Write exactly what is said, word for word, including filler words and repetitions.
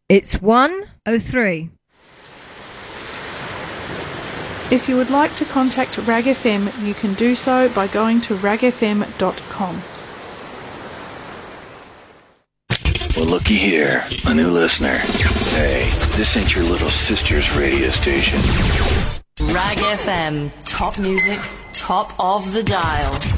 It's one oh three. If you would like to contact Rag F M, you can do so by going to rag f m dot com. Well, looky here, a new listener. Hey, this ain't your little sister's radio station. Rag F M, top music, top of the dial.